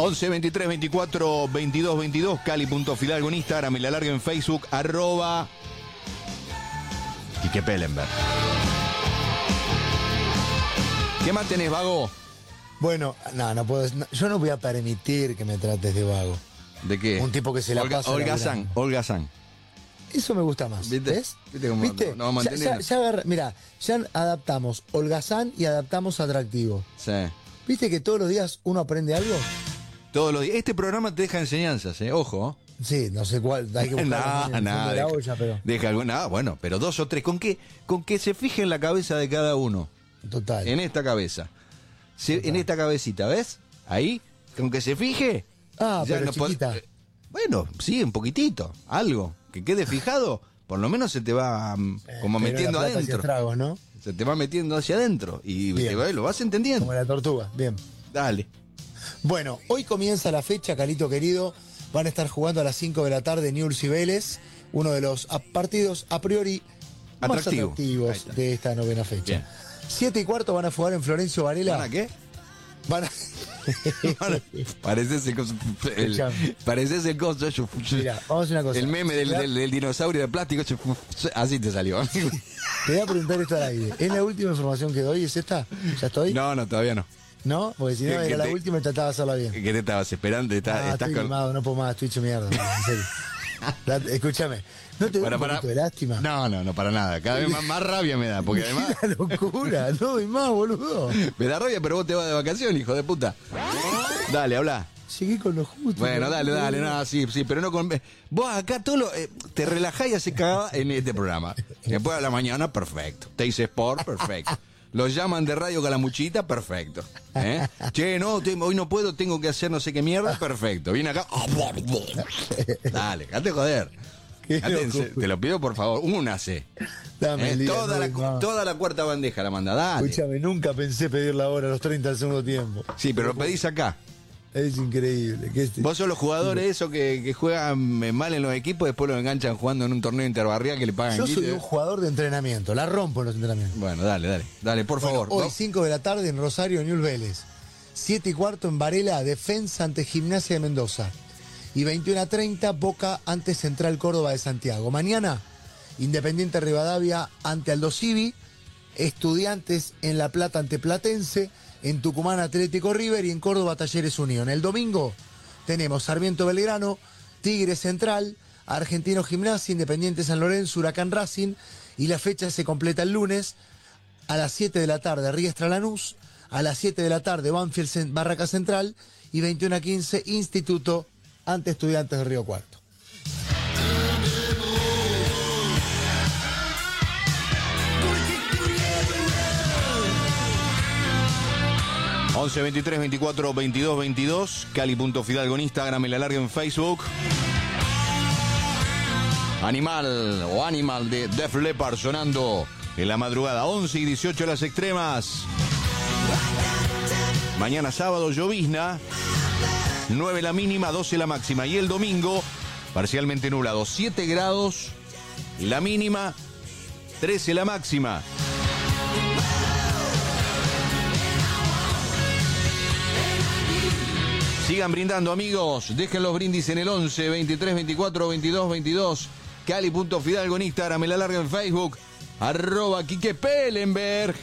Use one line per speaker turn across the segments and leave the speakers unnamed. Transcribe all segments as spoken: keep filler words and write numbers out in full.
once, veintitrés, veinticuatro, veintidós, veintidós, Cali.Fidalgo en Instagram y la larga en Facebook, arroba Quique Pellenberg. ¿Qué más tenés, vago?
Bueno, no, no puedo. No, yo no voy a permitir que me trates de vago.
¿De qué?
Un tipo que se la
Olga,
pasa.
Olga San, Olga San.
Eso me gusta más.
¿Viste?
¿Ves?
¿Viste cómo
¿Viste?
no vamos a
Ya,
mantener?
ya, ya agarra- mira, ya adaptamos holgazán y adaptamos atractivo.
Sí.
¿Viste que todos los días uno aprende algo?
Todos los días. Este programa te deja enseñanzas, ¿eh? Ojo.
Sí, no sé cuál, hay que buscar
Nada,
en el fondo
nada.
de la
Deja,
olla, pero
deja algo, nada, bueno, pero dos o tres. ¿Con qué? Con que se fije en la cabeza de cada uno.
total.
En esta cabeza. Se- en esta cabecita, ¿ves? Ahí, con que se fije.
Ah,
ya
pero
no pod-
chiquita.
eh, Bueno, sí, un poquitito. Algo. Que quede fijado. Por lo menos se te va mm, como
Pero
metiendo
la plata hacia
adentro.
estragos, ¿no?
Se te va metiendo hacia adentro. Y
Bien.
te va- lo vas entendiendo.
Como la tortuga. Bien.
Dale.
Bueno, hoy comienza la fecha, Calito querido. Van a estar jugando a las cinco de la tarde Newell's y Vélez, uno de los a- partidos a priori más
Atractivo. Ahí
atractivos
está.
de esta novena fecha.
Bien.
Siete y cuarto van a jugar en Florencio Varela.
¿Para qué?
Van a...
Pareces el coso. El,
Escuchame.
pareces el coso.
Mira, vamos a hacer una cosa.
El meme del, del- del dinosaurio de plástico. Así te salió.
Te voy a preguntar esto al aire. ¿Es la última información que doy? ¿Es esta? ¿Ya estoy?
No, no, todavía no.
¿No? Porque si no,
Que-
era
que
la
te-
última y trataba de hacerla bien.
¿Qué te estabas esperando? Está-
Ah,
estás
estoy
con...
quemado, no puedo más, estoy hecho mierda. En serio. La- escúchame, ¿no te da
Para,
un
para-
poquito de lástima?
No, no, no, para nada. Cada vez más, más rabia me da. Porque además
¡Qué locura! No doy más, boludo.
me da rabia, pero vos te vas de vacaciones, hijo de puta. Dale, habla.
Llegué con lo justo.
Bueno,
¿no?
dale, dale, no, sí, sí, pero no con... Vos acá todo lo... eh, te relajás y haces cagada en este programa. Después de la mañana, perfecto. Teis Sport, perfecto. Los llaman de Radio Calamuchita, perfecto. ¿Eh? Che, no, te- hoy no puedo, tengo que hacer no sé qué mierda, perfecto. Viene acá... Dale, dejate joder.
Qué
Dejate en
locura.
se- te lo pido, por favor, una C.
Dame
¿Eh?
el día,
toda,
no
la,
doy más.
toda la cuarta bandeja la manda, dale.
Escúchame, nunca pensé pedir la hora a los treinta del segundo tiempo.
Sí, pero lo pedís acá.
Es increíble. Que este...
Vos sos los jugadores esos que, que juegan eh, mal en los equipos, después los enganchan jugando en un torneo interbarrial que le pagan
Yo soy
guita.
un jugador de entrenamiento, la rompo en los entrenamientos.
Bueno, dale, dale, dale, por
Bueno,
favor.
hoy
¿no?
cinco de la tarde en Rosario, Newell's Vélez. siete y cuarto en Varela, Defensa ante Gimnasia de Mendoza. Y veintiuno a treinta, Boca ante Central Córdoba de Santiago. Mañana, Independiente Rivadavia ante Aldo Civi, Estudiantes en La Plata ante Platense, en Tucumán Atlético River y en Córdoba Talleres Unión. El domingo tenemos Sarmiento Belgrano, Tigre Central, Argentino Gimnasia, Independiente San Lorenzo, Huracán Racing, y la fecha se completa el lunes a las siete de la tarde Riestra Lanús, a las siete de la tarde Banfield Cen- Barraca Central y veintiuno a quince Instituto ante Estudiantes de Río Cuarto.
once, veintitrés, veinticuatro, veintidós, veintidós, Cali.Fidalgo en Instagram y la larga en Facebook. Animal o Animal de Def Leppard sonando en la madrugada, once y dieciocho las extremas. Mañana sábado llovizna, nueve la mínima, doce la máxima. Y el domingo parcialmente nublado, siete grados la mínima, trece la máxima. Sigan brindando, amigos. Dejen los brindis en el once, veintitrés, veinticuatro, veintidós, veintidós. Cali.Fidalgo en Instagram, en la larga en Facebook. Arroba Quique Pellenberg.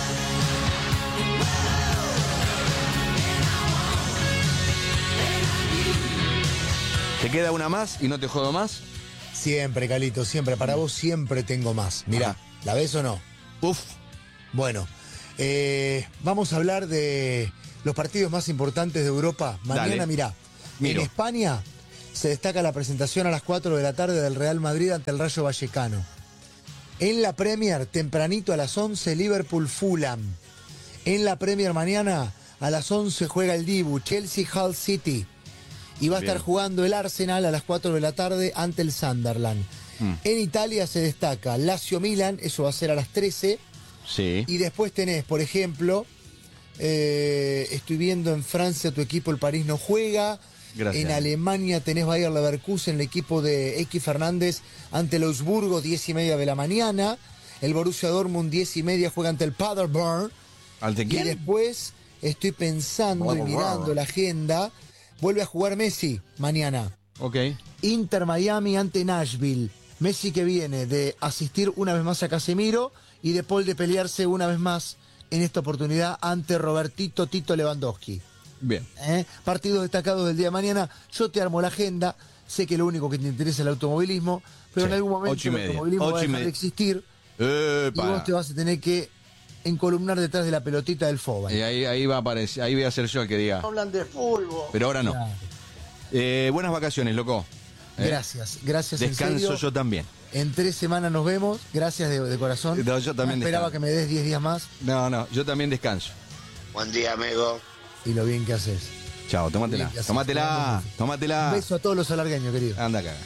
¿Te queda una más y no te jodo más?
Siempre, Calito, siempre. Para vos siempre tengo más. Mirá,
Ajá.
¿la ves o no?
Uf.
Bueno, eh, vamos a hablar de los partidos más importantes de Europa. Mañana,
Dale.
mirá,
Miro.
en España se destaca la presentación a las cuatro de la tarde del Real Madrid ante el Rayo Vallecano. En la Premier, tempranito a las once, Liverpool-Fulham. En la Premier mañana, a las once juega el Dibu, Chelsea-Hull City. Y va a
Bien.
estar jugando el Arsenal a las cuatro de la tarde ante el Sunderland.
Mm.
En Italia se destaca Lazio-Milan, eso va a ser a las trece.
Sí.
Y después tenés, por ejemplo, eh, estoy viendo en Francia tu equipo, el París no juega.
Gracias.
En Alemania tenés Bayer Leverkusen, el equipo de X Fernández ante el Augsburgo, diez y media de la mañana. El Borussia Dortmund, diez y media, juega ante el Paderborn.
¿Ante
Y
quién?
después estoy pensando y
Paderborn.
mirando la agenda Vuelve a jugar Messi mañana.
Ok.
Inter Miami ante Nashville. Messi que viene de asistir una vez más a Casemiro y de Paul de pelearse una vez más en esta oportunidad ante Robertito Tito Lewandowski.
Bien.
¿Eh? Partidos destacados del día de mañana. Yo te armo la agenda. Sé que lo único que te interesa es el automovilismo, pero
Sí,
en algún momento
ocho y
el
media,
automovilismo
ocho
va a
y
dejar de
media.
existir
Epa.
y vos te vas a tener que encolumnar detrás de la pelotita del Foba.
Y ahí, ahí va a aparecer, ahí voy a ser yo el que diga.
Hablan de fútbol.
Pero ahora no.
Claro.
Eh, buenas vacaciones, loco. ¿Eh?
Gracias, gracias en
Descanso
serio.
yo también.
En tres semanas nos vemos. Gracias de, de corazón.
No, yo también
No esperaba
descanso.
que me des diez días más
No, no, yo también descanso.
Buen día, amigo.
y lo bien que haces.
Chao, tómatela.
Bien, ya sé,
Tómatela,
Un
tómatela.
beso a todos los alargueños, querido.
Anda acá.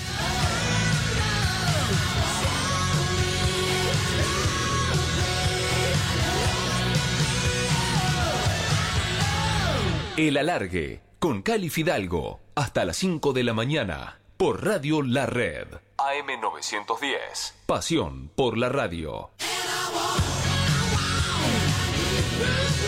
El Alargue, con Cali Fidalgo, hasta las cinco de la mañana, por Radio La Red. A M novecientos diez, pasión por la radio.
And I want, I want,